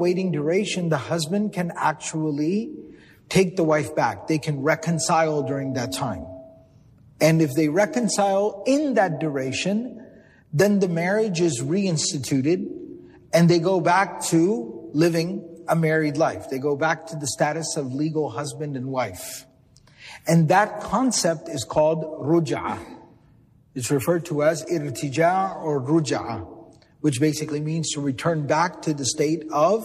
waiting duration, the husband can actually take the wife back. They can reconcile during that time. And if they reconcile in that duration, then the marriage is reinstituted and they go back to living a married life. They go back to the status of legal husband and wife. And that concept is called ruj'a. It's referred to as irtija or ruj'a, which basically means to return back to the state of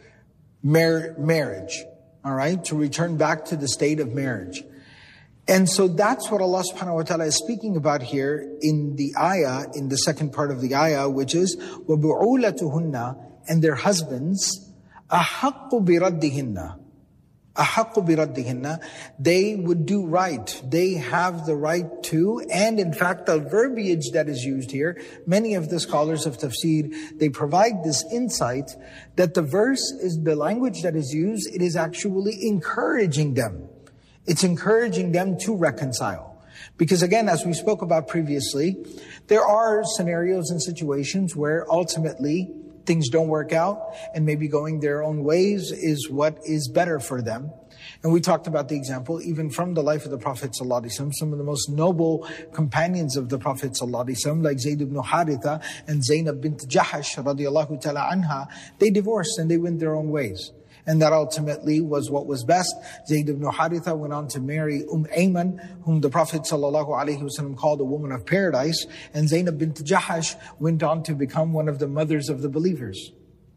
marriage. All right? To return back to the state of marriage. And so that's what Allah subhanahu wa ta'ala is speaking about here in the ayah, in the second part of the ayah, which is وَبُعُولَتُهُنَّ, and their husbands, أَحَقُّ بِرَدِّهِنَّ. أَحَقُّ بِرَدِّهِنَّ. They would do right. They have the right to, and in fact the verbiage that is used here, many of the scholars of tafsir, they provide this insight that the verse is, the language that is used, it is actually encouraging them. It's encouraging them to reconcile. Because again, as we spoke about previously, there are scenarios and situations where ultimately things don't work out and maybe going their own ways is what is better for them. And we talked about the example even from the life of the Prophet ﷺ, some of the most noble companions of the Prophet ﷺ, like Zayd ibn Haritha and Zainab bint Jahash radiallahu ta'ala anha, they divorced and they went their own ways. And that ultimately was what was best. Zayd ibn Haritha went on to marry Ayman, whom the Prophet ﷺ called a woman of paradise. And Zainab bint Jahash went on to become one of the mothers of the believers.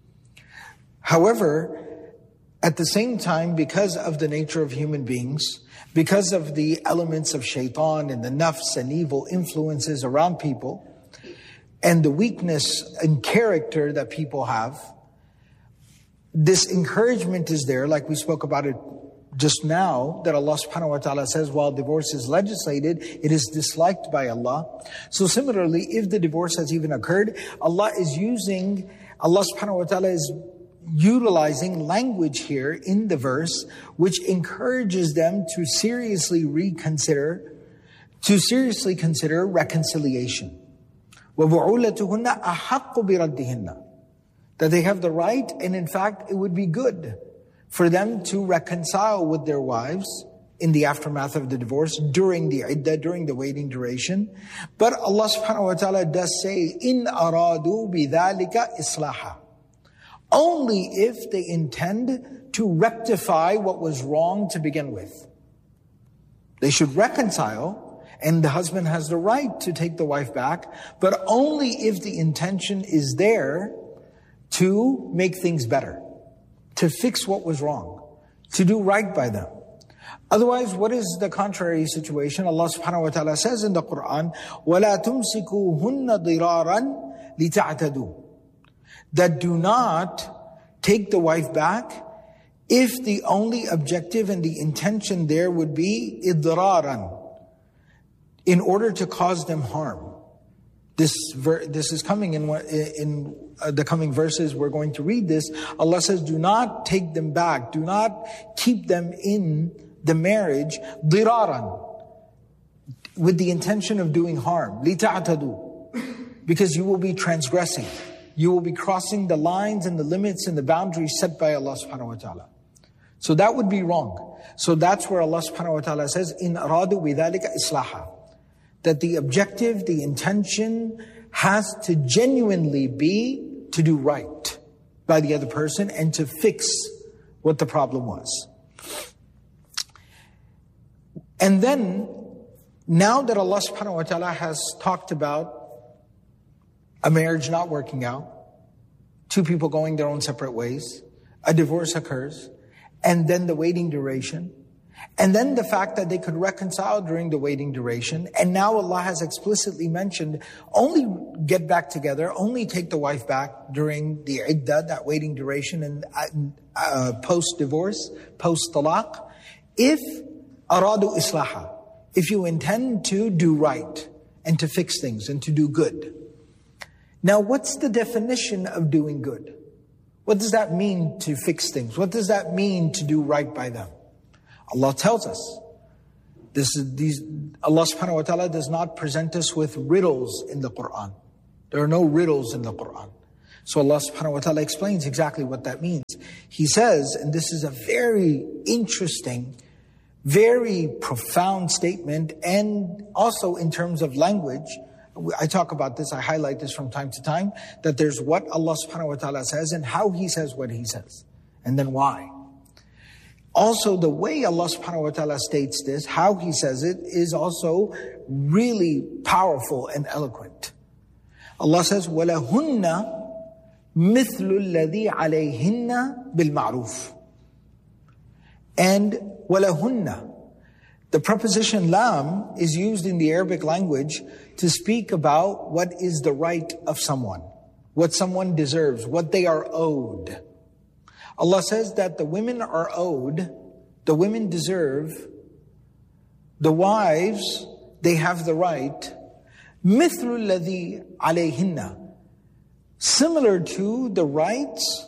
However, at the same time, because of the nature of human beings, because of the elements of shaitan and the nafs and evil influences around people, and the weakness in character that people have, this encouragement is there, like we spoke about it just now, that Allah subhanahu wa ta'ala says while divorce is legislated, it is disliked by Allah. So similarly, if the divorce has even occurred, Allah subhanahu wa ta'ala is utilizing language here in the verse, which encourages them to seriously consider reconciliation. وَبُعُولَتُهُنَّ أَحَقُّ بِرَدِّهِنَّ. That they have the right, and in fact, it would be good for them to reconcile with their wives in the aftermath of the divorce, during the iddah, during the waiting duration. But Allah subhanahu wa ta'ala does say, إِنْ أَرَادُوا بِذَلِكَ إِصْلَاحًا. Only if they intend to rectify what was wrong to begin with. They should reconcile, and the husband has the right to take the wife back, but only if the intention is there to make things better, to fix what was wrong, to do right by them. Otherwise, what is the contrary situation? Allah subhanahu wa ta'ala says in the Quran, وَلَا تُمْسِكُوهُنَّ ضِرَارًا لِتَعْتَدُوا. That do not take the wife back if the only objective and the intention there would be idraran, in order to cause them harm. This is coming in the coming verses. We're going to read this. Allah says, do not take them back. Do not keep them in the marriage, diraran, with the intention of doing harm. لِتَعْتَدُوا. Because you will be transgressing. You will be crossing the lines and the limits and the boundaries set by Allah subhanahu wa ta'ala. So that would be wrong. So that's where Allah subhanahu wa ta'ala says, إِنْ أَرَادُوا بِذَلِكَ إِصْلَاحًا. That the objective, the intention has to genuinely be to do right by the other person and to fix what the problem was. And then, now that Allah subhanahu wa ta'ala has talked about a marriage not working out, two people going their own separate ways, a divorce occurs, and then the waiting duration, and then the fact that they could reconcile during the waiting duration, and now Allah has explicitly mentioned, only get back together, only take the wife back during the iddah, that waiting duration, and post-divorce, post-talaq, if aradu islaha, if you intend to do right, and to fix things, and to do good. Now, what's the definition of doing good? What does that mean to fix things? What does that mean to do right by them? Allah tells us. Allah subhanahu wa ta'ala does not present us with riddles in the Quran. There are no riddles in the Quran. So Allah subhanahu wa ta'ala explains exactly what that means. He says, and this is a very interesting, very profound statement, and also in terms of language, I talk about this, I highlight this from time to time, that there's what Allah subhanahu wa ta'ala says and how He says what He says, and then why. Also, the way Allah subhanahu wa ta'ala states this, how He says it, is also really powerful and eloquent. Allah says, وَلَهُنَّ مِثْلُ الَّذِي عَلَيْهِنَّ بِالْمَعْرُوفِ. And وَلَهُنَّ. The preposition lam is used in the Arabic language to speak about what is the right of someone, what someone deserves, what they are owed. Allah says that the women are owed, the women deserve, the wives, they have the right, مِثْلُ الَّذِي عَلَيْهِنَّ. Similar to the rights,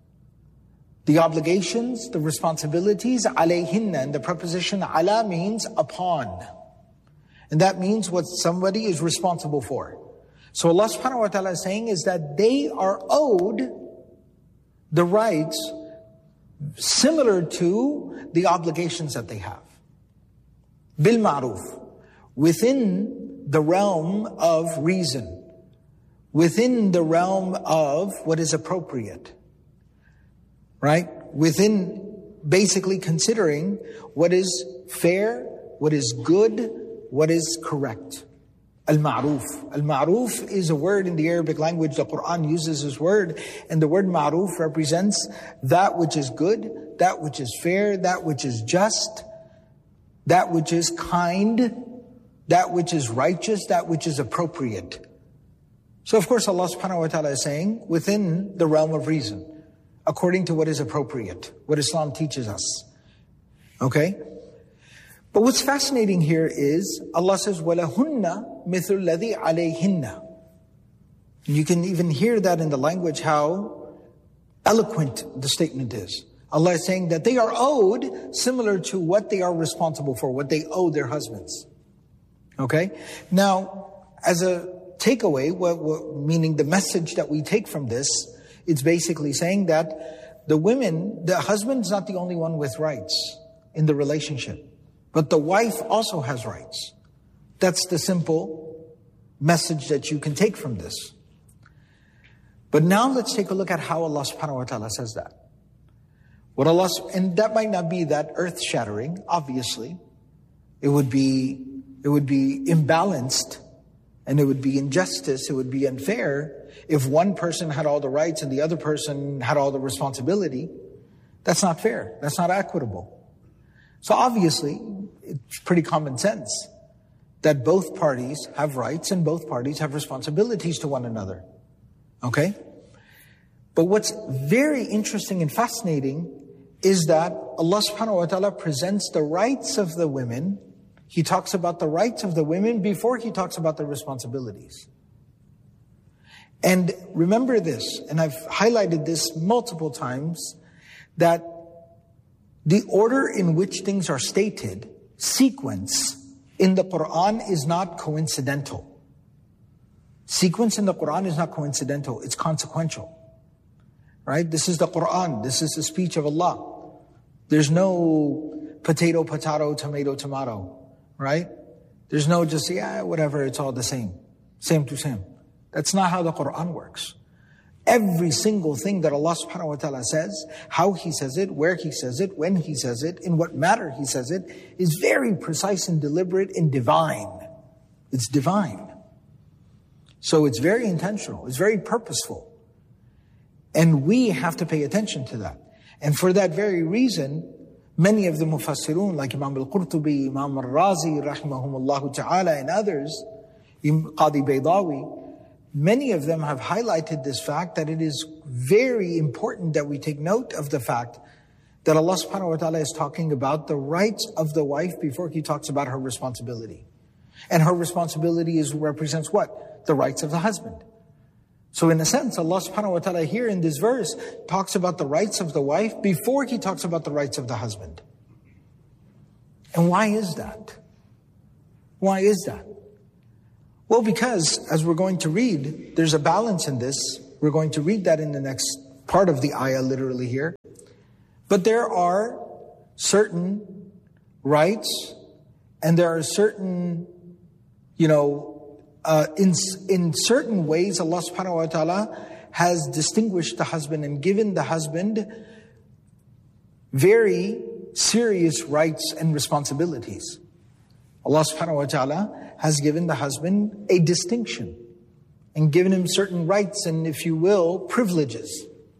the obligations, the responsibilities, alayhinna, and the preposition ala means upon. And that means what somebody is responsible for. So Allah subhanahu wa ta'ala is saying is that they are owed the rights similar to the obligations that they have. Bil ma'ruf, within the realm of reason, within the realm of what is appropriate. Right? Within basically considering what is fair, what is good, what is correct. Al-ma'ruf. Al-ma'ruf is a word in the Arabic language. The Quran uses this word, and the word ma'ruf represents that which is good, that which is fair, that which is just, that which is kind, that which is righteous, that which is appropriate. So of course Allah subhanahu wa ta'ala is saying within the realm of reason, according to what is appropriate, what Islam teaches us. Okay? But what's fascinating here is Allah says, وَلَهُنَّ مِثْلُ الَّذِي عَلَيْهِنَّ. You can even hear that in the language, how eloquent the statement is. Allah is saying that they are owed similar to what they are responsible for, what they owe their husbands. Okay? Now, as a takeaway, meaning the message that we take from this, it's basically saying that the husband's not the only one with rights in the relationship, but the wife also has rights. That's the simple message that you can take from this. But now let's take a look at how Allah subhanahu wa ta'ala says that. And that might not be that earth-shattering, obviously. It would be imbalanced, and it would be injustice, it would be unfair if one person had all the rights and the other person had all the responsibility. That's not fair. That's not equitable. So obviously, it's pretty common sense that both parties have rights and both parties have responsibilities to one another. Okay? But what's very interesting and fascinating is that Allah subhanahu wa ta'ala presents the rights of the women. He talks about the rights of the women before He talks about the responsibilities. And remember this, and I've highlighted this multiple times, that the order in which things are stated, sequence, in the Quran is not coincidental. Sequence in the Quran is not coincidental, it's consequential. Right? This is the Quran, this is the speech of Allah. There's no potato, tomato, tomato. Right? There's no just, whatever, it's all the same. Same to same. That's not how the Quran works. Every single thing that Allah subhanahu wa ta'ala says, how He says it, where He says it, when He says it, in what matter He says it, is very precise and deliberate and divine. It's divine. So it's very intentional. It's very purposeful. And we have to pay attention to that. And for that very reason, many of the mufassirun, like Imam al-Qurtubi, Imam al-Razi, rahimahumullah ta'ala, and others, Qadi Baydawi, many of them have highlighted this fact that it is very important that we take note of the fact that Allah subhanahu wa ta'ala is talking about the rights of the wife before He talks about her responsibility. And her responsibility represents what? The rights of the husband. So in a sense, Allah subhanahu wa ta'ala here in this verse talks about the rights of the wife before He talks about the rights of the husband. And why is that? Why is that? Well, because as we're going to read, there's a balance in this We're going to read that in the next part of the ayah literally here. But there are certain rights and there are certain, in certain ways Allah subhanahu wa ta'ala has distinguished the husband and given the husband very serious rights and responsibilities. Allah subhanahu wa ta'ala has given the husband a distinction and given him certain rights and, if you will, privileges.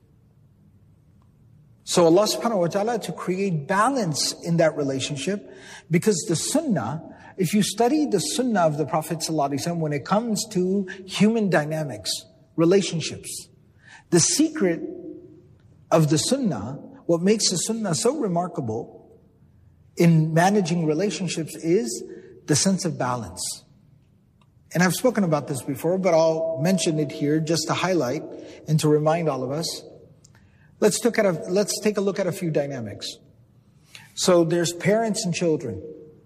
So Allah subhanahu wa ta'ala, to create balance in that relationship, because the sunnah, if you study the sunnah of the Prophet ﷺ when it comes to human dynamics, relationships, the secret of the sunnah, what makes the sunnah so remarkable in managing relationships is the sense of balance. And I've spoken about this before, but I'll mention it here just to highlight and to remind all of us. Let's take a look at a few dynamics. So there's parents and children.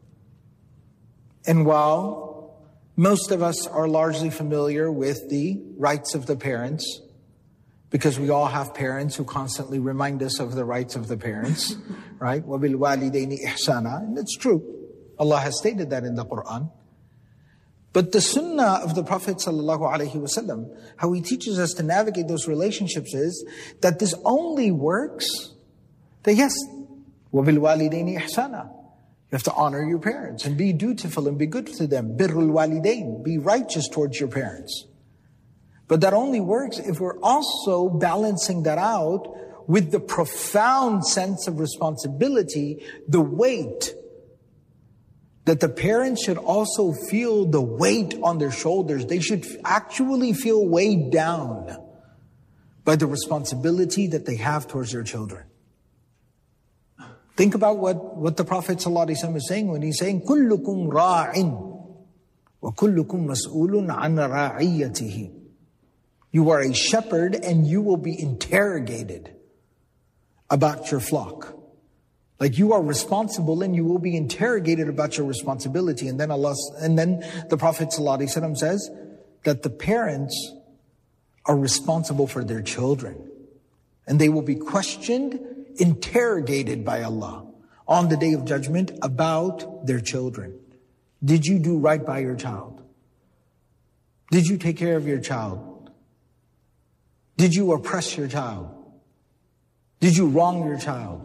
And while most of us are largely familiar with the rights of the parents, because we all have parents who constantly remind us of the rights of the parents, right? وَبِالْوَالِدَيْنِ إِحْسَانًا. And it's true. Allah has stated that in the Quran. But the sunnah of the Prophet ﷺ, how he teaches us to navigate those relationships is that this only works that yes, وَبِالْوَالِدَيْنِ إِحْسَانًا. You have to honor your parents and be dutiful and be good to them. بِرُّ الْوَالِدَيْن. Be righteous towards your parents. But that only works if we're also balancing that out with the profound sense of responsibility, the weight that the parents should also feel the weight on their shoulders. They should actually feel weighed down by the responsibility that they have towards their children. Think about what the Prophet ﷺ is saying when he's saying, كُلُّكُمْ رَاعٍ وَكُلُّكُمْ مَسْئُولٌ عَنْ رَاعِيَّتِهِ. You are a shepherd and you will be interrogated about your flock. Like you are responsible and you will be interrogated about your responsibility. And then the Prophet ﷺ says that the parents are responsible for their children. And they will be questioned, interrogated by Allah on the Day of Judgment about their children. Did you do right by your child? Did you take care of your child? Did you oppress your child? Did you wrong your child?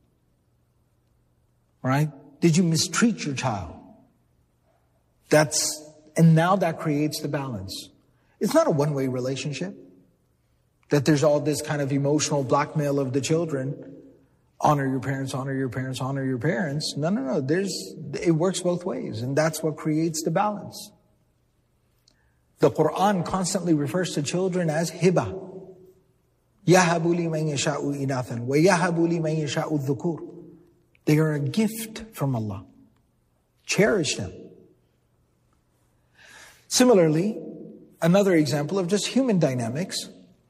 Right? Did you mistreat your child? And now that creates the balance. It's not a one-way relationship. That there's all this kind of emotional blackmail of the children. Honor your parents, honor your parents, honor your parents. No. It works both ways. And that's what creates the balance. The Quran constantly refers to children as hiba. يَهَبُ لِمَنْ يَشَاءُ إِنَاثًا وَيَهَبُ لِمَنْ يَشَاءُ الذُّكُورِ. They are a gift from Allah. Cherish them. Similarly, another example of just human dynamics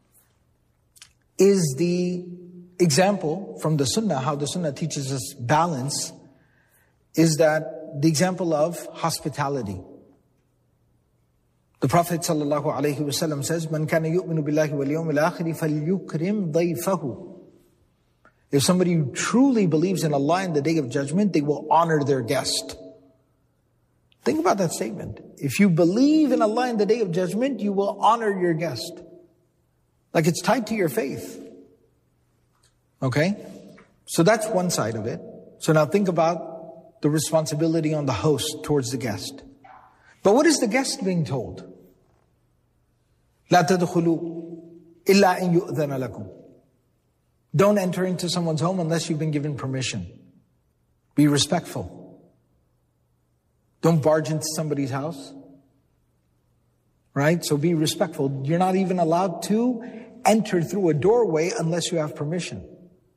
is the example from the Sunnah, how the Sunnah teaches us balance, is that the example of hospitality. The Prophet ﷺ says, "Man kana yu'minu billahi wal yawmil akhir falyukrim dayfahu." If somebody truly believes in Allah and the Day of Judgment, they will honor their guest. Think about that statement. If you believe in Allah and the Day of Judgment, you will honor your guest. Like it's tied to your faith. Okay? So that's one side of it. So now think about the responsibility on the host towards the guest. But what is the guest being told? لا تدخلوا إلا أن يؤذن لكم. Don't enter into someone's home unless you've been given permission. Be respectful. Don't barge into somebody's house. Right? So be respectful. You're not even allowed to enter through a doorway unless you have permission.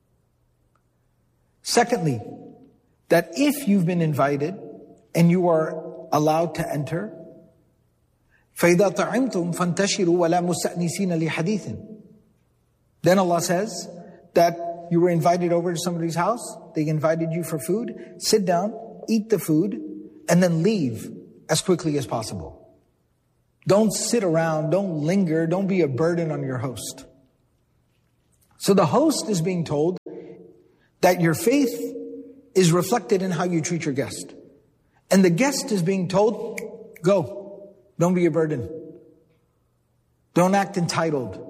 Secondly, that if you've been invited and you are allowed to enter, فَإِذَا طَعِمْتُمْ فَانْتَشِرُوا وَلَا مُسْتَأْنِسِينَ لِحَدِيثٍ. Then Allah says that you were invited over to somebody's house, they invited you for food, sit down, eat the food, and then leave as quickly as possible. Don't sit around, don't linger, don't be a burden on your host. So the host is being told that your faith is reflected in how you treat your guest. And the guest is being told, go, don't be a burden. Don't act entitled.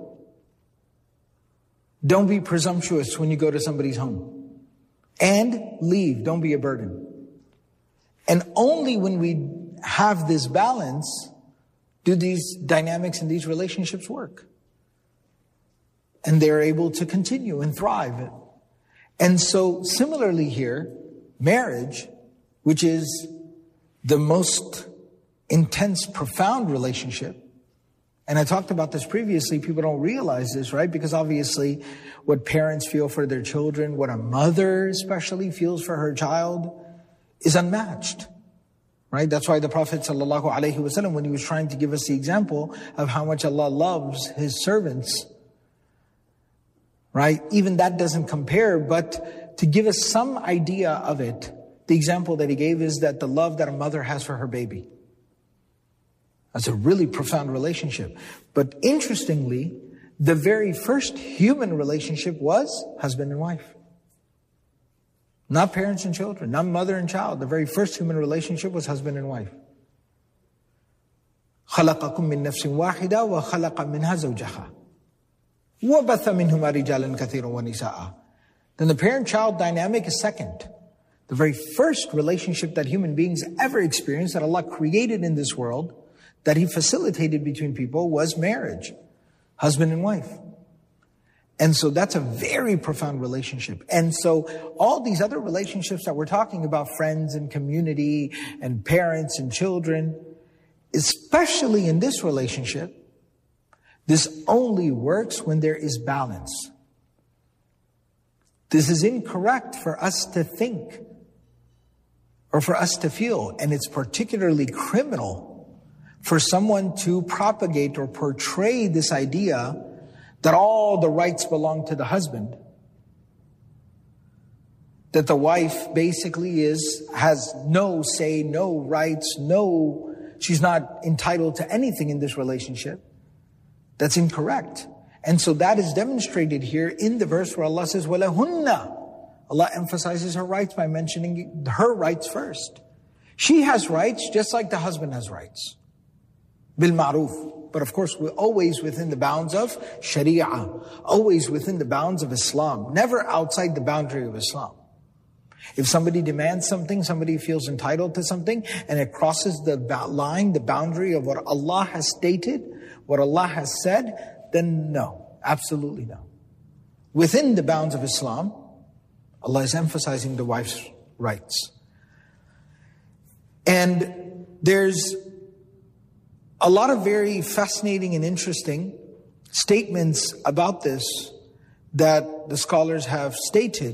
Don't be presumptuous when you go to somebody's home. And leave, don't be a burden. And only when we have this balance do these dynamics and these relationships work. And they're able to continue and thrive. And so similarly here, marriage, which is the most intense, profound relationship, and I talked about this previously, people don't realize this, right? Because obviously what parents feel for their children, what a mother especially feels for her child is unmatched. Right? That's why the Prophet ﷺ, when he was trying to give us the example of how much Allah loves His servants, right? Even that doesn't compare, but to give us some idea of it, the example that he gave is that the love that a mother has for her baby. That's a really profound relationship. But interestingly, the very first human relationship was husband and wife. Not parents and children, not mother and child. The very first human relationship was husband and wife. خَلَقَكُم مِّن نَفْسٍ وَاحِدَةٍ وَخَلَقَ مِنْهَا زَوْجَهَا وَبَثَّ مِنْهُمَا رِجَالًا كَثِيرًا وَنِسَاءً. Then the parent-child dynamic is second. The very first relationship that human beings ever experienced, that Allah created in this world, that He facilitated between people, was marriage. Husband and wife. And so that's a very profound relationship. And so all these other relationships that we're talking about, friends and community and parents and children, especially in this relationship, this only works when there is balance. This is incorrect for us to think or for us to feel. And it's particularly criminal for someone to propagate or portray this idea that all the rights belong to the husband. That the wife basically has no say, no rights, she's not entitled to anything in this relationship. That's incorrect. And so that is demonstrated here in the verse where Allah says, وَلَهُنَّ. Allah emphasizes her rights by mentioning her rights first. She has rights just like the husband has rights. Bil-ma'ruf. But of course, we're always within the bounds of Sharia, always within the bounds of Islam, never outside the boundary of Islam. If somebody demands something, somebody feels entitled to something, and it crosses the line, the boundary of what Allah has stated, what Allah has said, then no, absolutely no. Within the bounds of Islam, Allah is emphasizing the wife's rights. And there's a lot of very fascinating and interesting statements about this that the scholars have stated.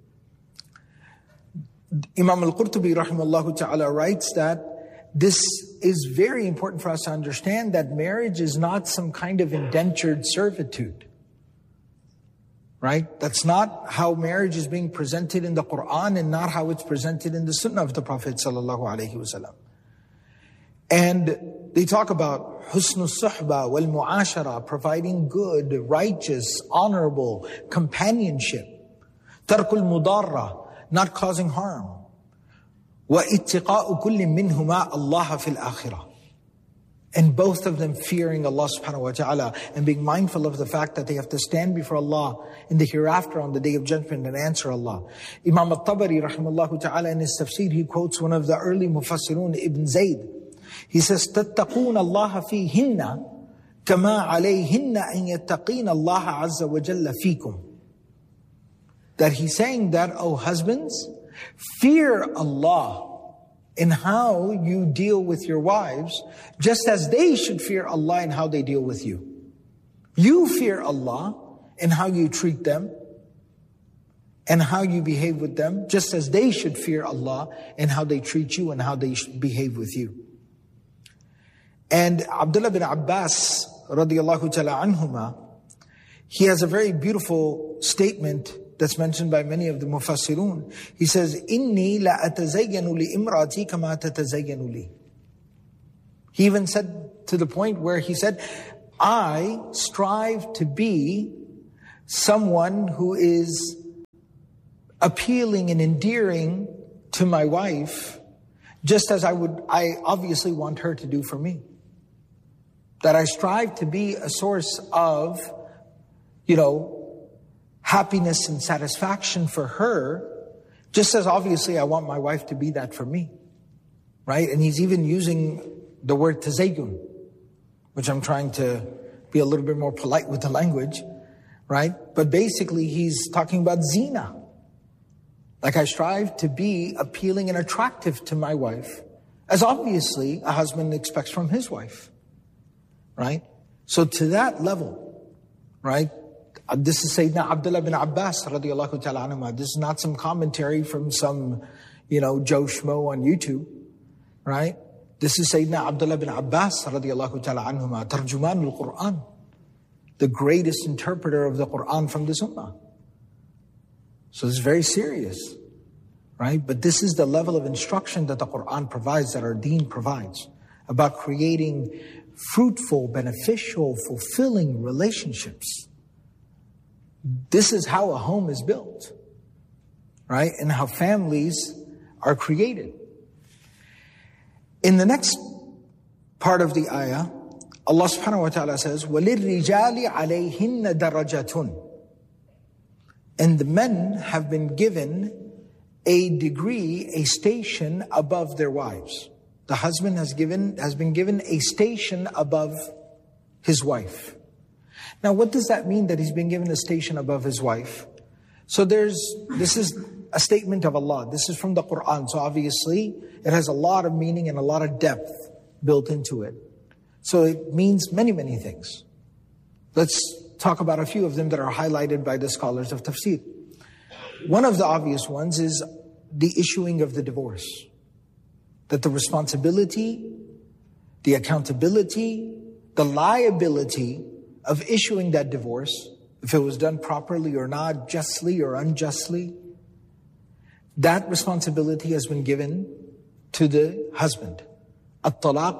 Imam al-Qurtubi rahimahullah ta'ala writes that this is very important for us to understand that marriage is not some kind of indentured servitude. Right? That's not how marriage is being presented in the Quran and not how it's presented in the Sunnah of the Prophet sallallahu alaihi wasallam. And they talk about husnul suhba wal mu'ashara, providing good, righteous, honorable companionship. Tarkul mudarra, not causing harm. Wa ittiqa'u kulli minhuma Allah fil akhirah. And both of them fearing Allah subhanahu wa ta'ala and being mindful of the fact that they have to stand before Allah in the hereafter on the day of judgment and answer Allah. Imam al-Tabari rahimahullah ta'ala in his tafsir, he quotes one of the early mufassirun, Ibn Zayd. He says, تَتَّقُونَ اللَّهَ فِيهِنَّ كَمَا عَلَيْهِنَّ أَن يَتَّقِينَ اللَّهَ عَزَّ وَجَلَّ فِيكُمْ. That he's saying that, oh husbands, fear Allah in how you deal with your wives, just as they should fear Allah in how they deal with you. You fear Allah in how you treat them and how you behave with them, just as they should fear Allah in how they treat you and how they behave with you. And Abdullah bin Abbas radiyallahu ta'ala anhuma, he has a very beautiful statement that's mentioned by many of the mufassirun. He says, "Inni la atazayyanu li imrati kama tatazayyanu li." He even said to the point where he said, I strive to be someone who is appealing and endearing to my wife, just as I obviously want her to do for me. That I strive to be a source of, happiness and satisfaction for her, just as obviously I want my wife to be that for me. Right? And he's even using the word tazayyun, which I'm trying to be a little bit more polite with the language, right? But basically he's talking about zina. Like I strive to be appealing and attractive to my wife, as obviously a husband expects from his wife, right? So to that level, right? This is Sayyidina Abdullah bin Abbas radiallahu ta'ala anhuma. This is not some commentary from some, Joe Schmo on YouTube, right? This is Sayyidina Abdullah bin Abbas radiallahu ta'ala anhuma, Tarjuman al-Quran, the greatest interpreter of the Quran from this ummah. So it's very serious, right? But this is the level of instruction that the Quran provides, that our deen provides, about creating fruitful, beneficial, fulfilling relationships. This is how a home is built, right? And how families are created. In the next part of the ayah, Allah subhanahu wa ta'ala says, وَلِلْرِجَالِ عَلَيْهِنَّ دَرَجَةٌ. And the men have been given a degree, a station above their wives. The husband has been given a station above his wife. Now, what does that mean, that he's been given a station above his wife? So this is a statement of Allah. This is from the Quran. So obviously, it has a lot of meaning and a lot of depth built into it. So it means many, many things. Let's talk about a few of them that are highlighted by the scholars of tafsir. One of the obvious ones is the issuing of the divorce. That the responsibility, the accountability, the liability of issuing that divorce, if it was done properly or not, justly or unjustly, that responsibility has been given to the husband. الطلاق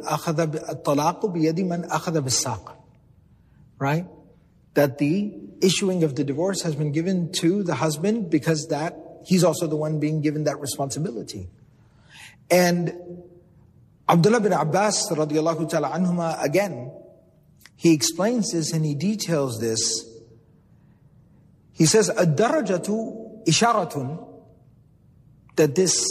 بيد من أخذ بالساق. Right? That the issuing of the divorce has been given to the husband, because that he's also the one being given that responsibility. And Abdullah bin Abbas radiallahu ta'ala anhuma, again, he explains this and he details this. He says, الدرجة إشارة, that this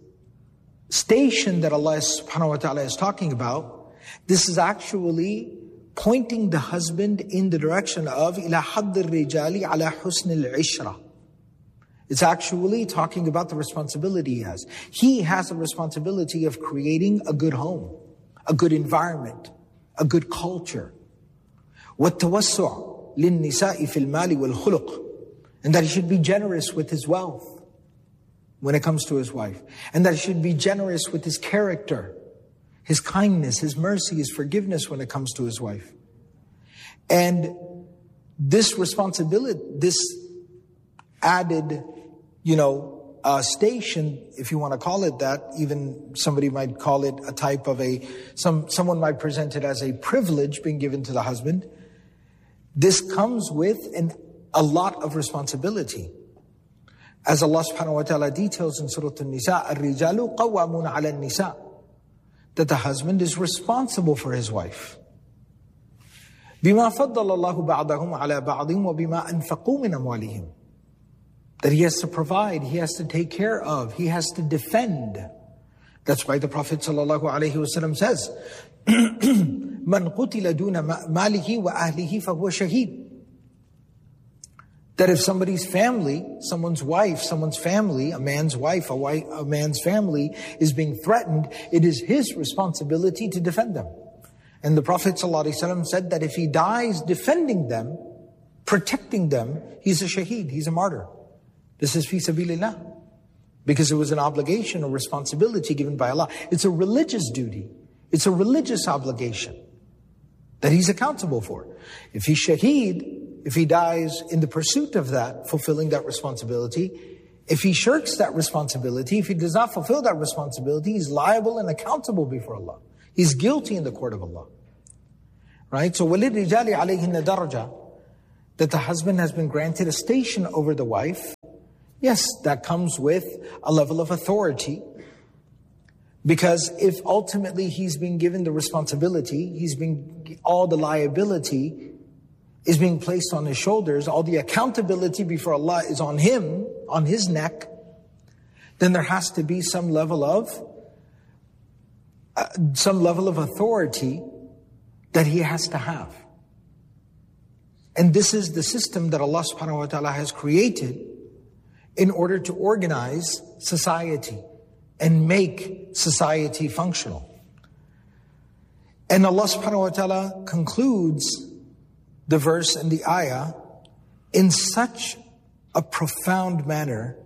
station that Allah subhanahu wa ta'ala is talking about, this is actually pointing the husband in the direction of إلى حد الرجال على حسن العشرة. It's actually talking about the responsibility he has. He has the responsibility of creating a good home, a good environment, a good culture. وَالتَّوَسُّعُ لِلنِّسَاءِ فِي الْمَالِ وَالْخُلُقِ. And that he should be generous with his wealth when it comes to his wife. And that he should be generous with his character, his kindness, his mercy, his forgiveness when it comes to his wife. And this responsibility, this added, station, if you want to call it that, even somebody might call it a type of someone might present it as a privilege being given to the husband. This comes with a lot of responsibility. As Allah subhanahu wa ta'ala details in Surah An-Nisa, الرِّجَالُ قَوَّامُونَ عَلَى النِّسَاءِ, that the husband is responsible for his wife. بِمَا فَضَّلَ اللَّهُ بَعْضَهُمْ عَلَى بَعْضٍ وَبِمَا أَنفَقُوا مِنْ أَمْوَالِهِمْ. That he has to provide, he has to take care of, he has to defend. That's why the Prophet ﷺ says, مَنْ قُتِلَ دُونَ مَالِهِ وَأَهْلِهِ فَهُوَ شَهِيدٌ. That if somebody's family, someone's wife, someone's family, a man's wife, a man's family is being threatened, it is his responsibility to defend them. And the Prophet ﷺ said that if he dies defending them, protecting them, he's a shaheed, he's a martyr. This is fi sabilillah. Because it was an obligation, a responsibility given by Allah. It's a religious duty. It's a religious obligation that he's accountable for. If he's shaheed, if he dies in the pursuit of that, fulfilling that responsibility, if he shirks that responsibility, if he does not fulfill that responsibility, he's liable and accountable before Allah. He's guilty in the court of Allah. Right? So وَلِلْرِجَالِ عَلَيْهِنَّ دَرْجَةً, that the husband has been granted a station over the wife. Yes, that comes with a level of authority. Because if ultimately he's being given the responsibility, all the liability is being placed on his shoulders, all the accountability before Allah is on him, on his neck, then there has to be some level of authority that he has to have. And this is the system that Allah subhanahu wa ta'ala has created in order to organize society and make society functional. And Allah subhanahu wa ta'ala concludes the verse and the ayah in such a profound manner.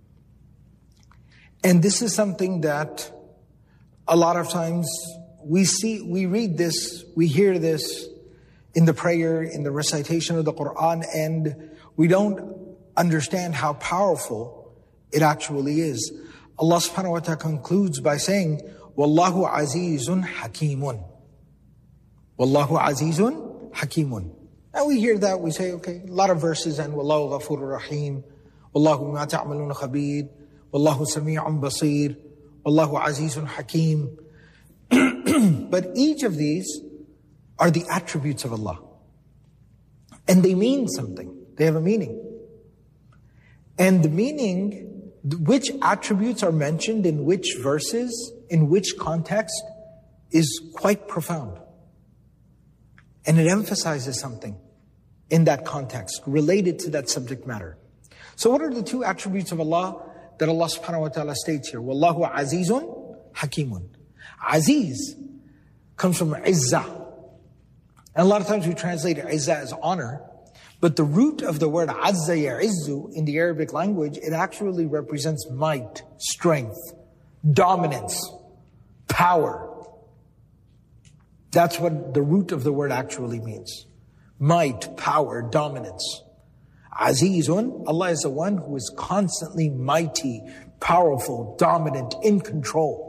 And this is something that a lot of times we read this, we hear this in the prayer, in the recitation of the Quran, and we don't understand how powerful it actually is. Allah subhanahu wa ta'ala concludes by saying, Wallahu azizun hakimun. Wallahu azizun hakimun. And we hear that, we say, okay, a lot of verses, and Wallahu ghafurur rahim, Wallahu bima ta'malun khabir, Wallahu sami'un basir, Wallahu azizun hakim. But each of these are the attributes of Allah. And they mean something. They have a meaning. And the meaning, which attributes are mentioned in which verses, in which context, is quite profound. And it emphasizes something in that context, related to that subject matter. So what are the two attributes of Allah that Allah subhanahu wa ta'ala states here? Wallahu azizun hakimun. Aziz comes from izzah. And a lot of times we translate izzah as honor, but the root of the word azza ya'izzu in the Arabic language, it actually represents might, strength, dominance, power. That's what the root of the word actually means. Might, power, dominance. Azizun, Allah is the one who is constantly mighty, powerful, dominant, in control.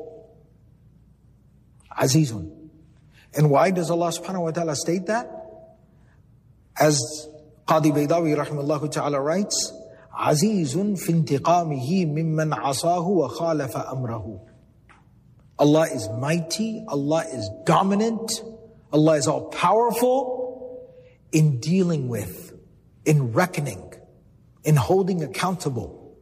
Azizun. And why does Allah subhanahu wa ta'ala state that? As Qadi Baydawi rahimahullah ta'ala writes, Azizun fi intiqamihi mimman asahu wa khalafa amrahu. Allah is mighty, Allah is dominant, Allah is all powerful in dealing with, in reckoning, in holding accountable,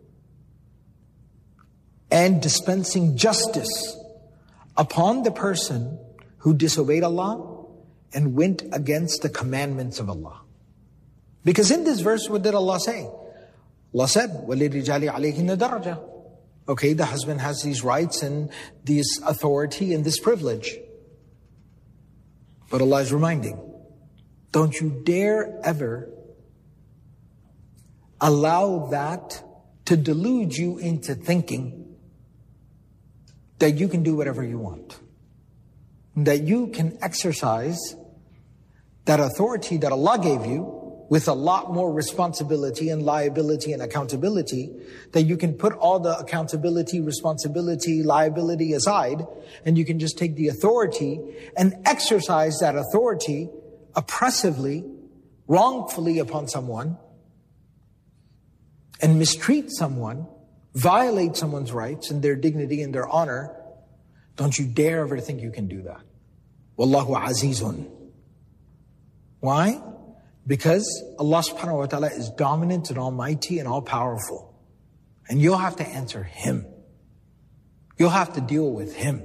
and dispensing justice upon the person who disobeyed Allah and went against the commandments of Allah. Because in this verse, what did Allah say? Allah said, وَلِلْرِجَالِ عَلَيْهِنَّ دَرَجَةً. Okay, the husband has these rights and this authority and this privilege. But Allah is reminding, don't you dare ever allow that to delude you into thinking that you can do whatever you want. That you can exercise that authority that Allah gave you with a lot more responsibility and liability and accountability, that you can put all the accountability, responsibility, liability aside, and you can just take the authority and exercise that authority oppressively, wrongfully upon someone, and mistreat someone, violate someone's rights and their dignity and their honor. Don't you dare ever think you can do that. Wallahu azizun. Why? Because Allah subhanahu wa ta'ala is dominant and almighty and all powerful. And you'll have to answer Him. You'll have to deal with Him.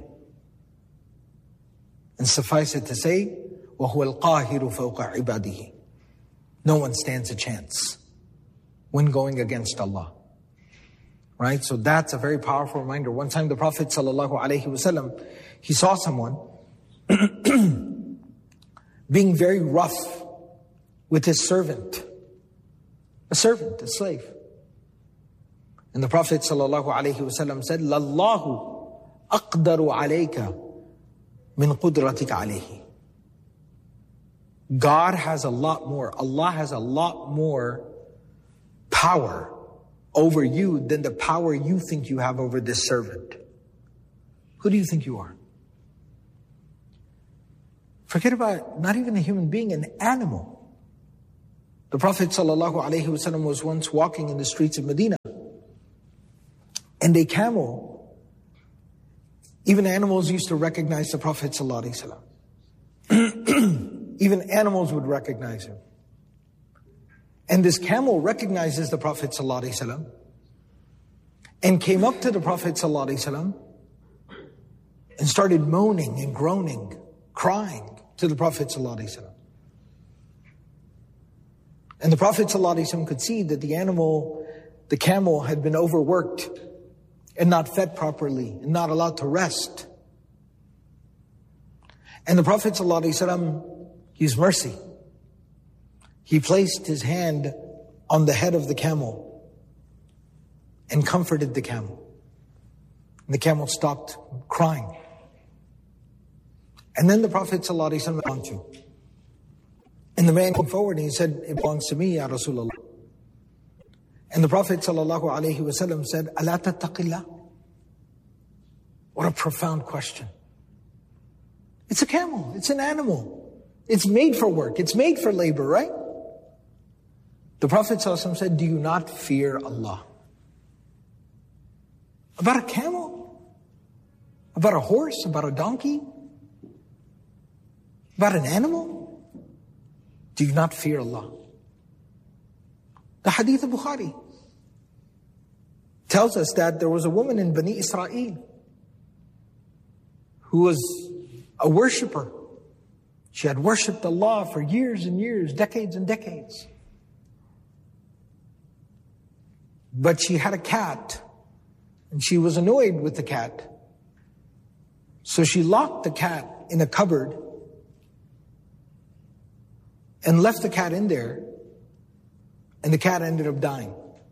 And suffice it to say, وَهُوَ الْقَاهِرُ فَوْقَ عِبَادِهِ. No one stands a chance when going against Allah. Right? So that's a very powerful reminder. One time the Prophet ﷺ, he saw someone being very rough with his servant. A servant, a slave. And the Prophet ﷺ said, لَاللَّهُ أَقْدَرُ عَلَيْكَ مِنْ قُدْرَتِكَ عَلَيْهِ. God has a lot more, Allah has a lot more power over you than the power you think you have over this servant. Who do you think you are? Forget about not even a human being, an animal. The Prophet ﷺ was once walking in the streets of Medina, and a camel, even animals used to recognize the Prophet ﷺ. Even animals would recognize him. And this camel recognizes the Prophet ﷺ and came up to the Prophet ﷺ and started moaning and groaning, crying to the Prophet ﷺ. And the Prophet ﷺ could see that the camel had been overworked and not fed properly and not allowed to rest. And the Prophet ﷺ used mercy. He placed his hand on the head of the camel and comforted the camel. And the camel stopped crying. And then the Prophet ﷺ belonged to. And the man came forward and he said, "It belongs to me, Ya Rasulullah." And the Prophet ﷺ said, "Ala tattaqillah?" What a profound question. It's a camel. It's an animal. It's made for work. It's made for labor, right? The Prophet ﷺ said, "Do you not fear Allah?" About a camel? About a horse? About a donkey? About an animal? Do you not fear Allah? The Hadith of Bukhari tells us that there was a woman in Bani Israel who was a worshipper. She had worshipped Allah for years and years, decades and decades. But she had a cat, and she was annoyed with the cat. So she locked the cat in a cupboard and left the cat in there, and the cat ended up dying.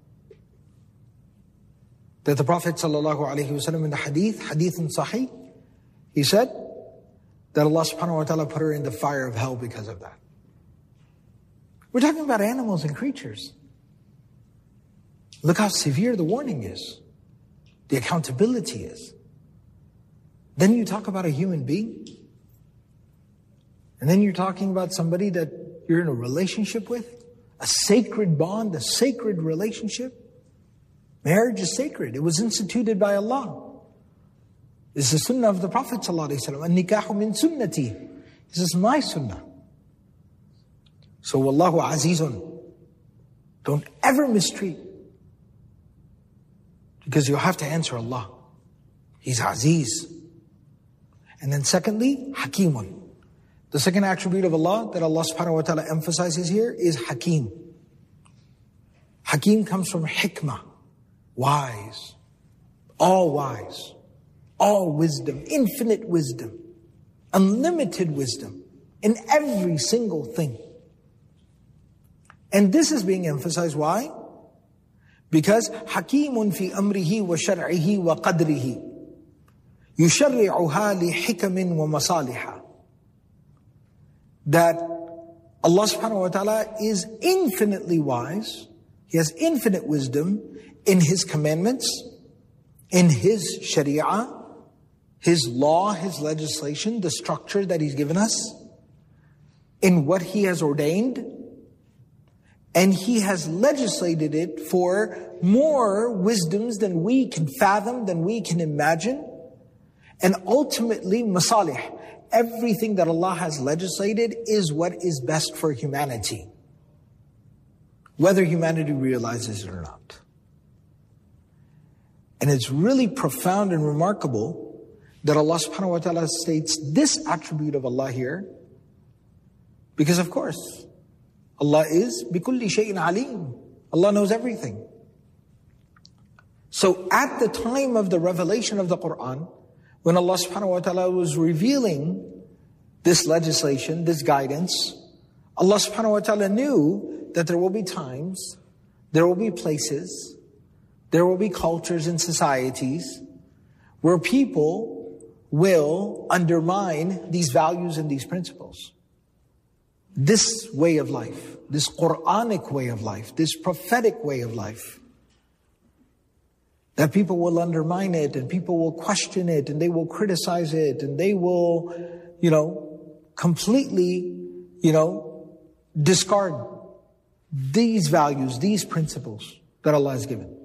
That the Prophet ﷺ in the hadith in Sahih, he said that Allah subhanahu wa ta'ala put her in the fire of hell because of that. We're talking about animals and creatures. Look how severe the warning is, the accountability is. Then you talk about a human being, and then you're talking about somebody that you're in a relationship with, a sacred bond, a sacred relationship. Marriage is sacred. It was instituted by Allah. This is the sunnah of the Prophet ﷺ. An-nikahu min sunnati. This is my sunnah. So, wallahu azizun. Don't ever mistreat, because you'll have to answer Allah. He's Aziz. And then secondly, Hakimun. The second attribute of Allah that Allah subhanahu wa ta'ala emphasizes here is Hakim. Hakim comes from hikmah, wise, all wisdom, infinite wisdom, unlimited wisdom in every single thing. And this is being emphasized. Why? Because Hakimun fi amrihi wa shar'ihi wa qadrihi yusharri'uha li hikamin wa masaliha. That Allah subhanahu wa ta'ala is infinitely wise. He has infinite wisdom in His commandments, in His sharia, His law, His legislation, the structure that He's given us, in what He has ordained. And He has legislated it for more wisdoms than we can fathom, than we can imagine. And ultimately, masalih. Everything that Allah has legislated is what is best for humanity, whether humanity realizes it or not. And it's really profound and remarkable that Allah subhanahu wa ta'ala states this attribute of Allah here, because of course, Allah is bikulli shay'in alim. Allah knows everything. So at the time of the revelation of the Quran, when Allah subhanahu wa ta'ala was revealing this legislation, this guidance, Allah subhanahu wa ta'ala knew that there will be times, there will be places, there will be cultures and societies where people will undermine these values and these principles. This way of life, this Quranic way of life, this prophetic way of life. That people will undermine it, and people will question it, and they will criticize it, and they will, completely, discard these values, these principles that Allah has given.